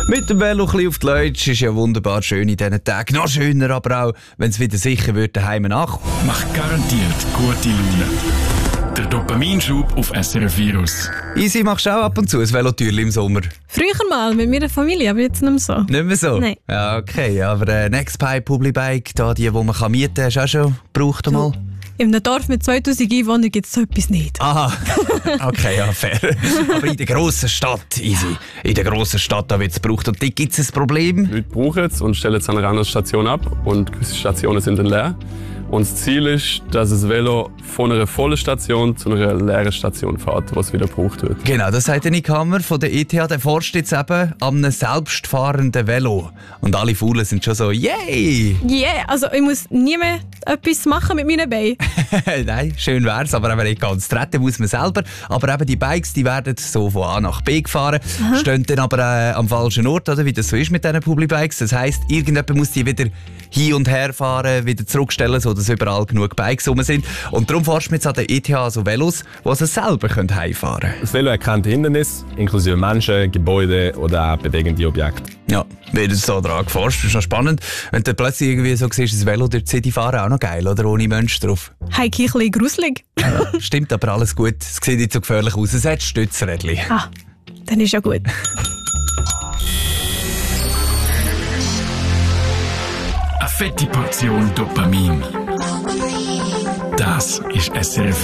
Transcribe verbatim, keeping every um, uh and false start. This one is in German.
Mit dem Velo ein bisschen auf die Leutsch ist ja wunderbar schön in diesen Tagen. Noch schöner aber auch, wenn es wieder sicher wird, daheim nach. Macht garantiert gute Laune. Der Dopaminschub auf S R F Virus. Easy, machst du auch ab und zu ein Velotürli im Sommer? Früher mal, mit meiner Familie, aber jetzt nicht mehr so. Nicht mehr so? Nein. Ja, okay, aber äh, Nextbike, Publibike, da die, die man kann mieten kann, hast du auch schon gebraucht einmal? In einem Dorf mit zweitausend Einwohnern gibt es so etwas nicht. Aha, okay, ja, fair. Aber in der grossen Stadt, easy. In der grossen Stadt, da wird es gebraucht. Und dort gibt es ein Problem. Die Leute brauchen es und stellen es an einer anderen Station ab. Und gewisse Stationen sind dann leer. Und das Ziel ist, dass das Velo von einer vollen Station zu einer leeren Station fährt, wo es wieder gebraucht wird. Genau, das sagt der Nick Hammer von der E T H. Der forscht jetzt eben an einem selbstfahrenden Velo. Und alle Faulen sind schon so, yay! Yeah, also ich muss nie mehr etwas machen mit meinen Beinen. Nein, schön wär's, aber eben nicht ganz. Treten muss man selber. Aber eben die Bikes, die werden so von A nach B gefahren, Aha. stehen dann aber äh, am falschen Ort, oder? Wie das so ist mit diesen Publibikes. Das heisst, irgendjemand muss die wieder hin und her fahren, wieder zurückstellen, sodass überall genug Bikes rum sind. Und darum forscht man jetzt an der E T H so Velos, die sie selber heimfahren können. Das Velo erkennt Hindernisse, inklusive Menschen, Gebäude oder auch bewegende Objekte. Ja, wird so daran geforscht. Das ist noch spannend. Wenn du plötzlich irgendwie so siehst, das Velo durch die City fahren, auch noch geil, oder? Ohne Menschen drauf. Heike, ein bisschen gruselig. Ja, stimmt, aber alles gut. Es sieht nicht so gefährlich aus. Es hat Stützrädchen. Ah, dann ist ja gut. Eine fette Portion Dopamin. Das ist S R F